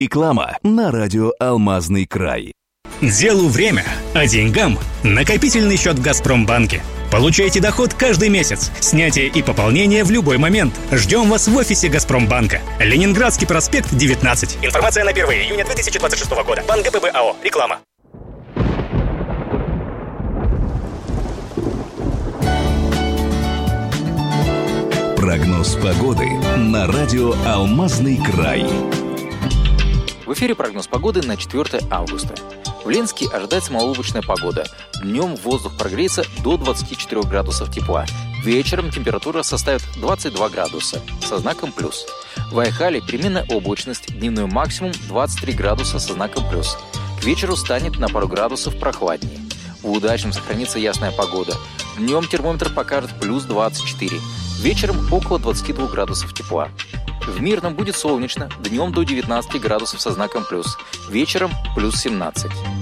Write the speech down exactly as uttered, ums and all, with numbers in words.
Реклама на радио «Алмазный край». Делу время, а деньгам накопительный счет в «Газпромбанке». Получайте доход каждый месяц. Снятие и пополнение в любой момент. Ждем вас в офисе «Газпромбанка». Ленинградский проспект, девятнадцать. Информация на первое июня две тысячи двадцать шестого года. Банк ГПБ АО. Реклама. Прогноз погоды на радио «Алмазный край». В эфире прогноз погоды на четвёртое августа. В Ленске ожидается малооблачная погода. Днем воздух прогреется до двадцати четырёх градусов тепла. Вечером температура составит двадцать два градуса со знаком плюс. В Айхале переменная облачность, дневной максимум двадцать три градуса со знаком плюс. К вечеру станет на пару градусов прохладнее. В Удачном сохранится ясная погода. Днем термометр покажет плюс двадцать четыре. Вечером около двадцати двух градусов тепла. В Мирном будет солнечно, днем до девятнадцати градусов со знаком плюс. Вечером плюс семнадцать.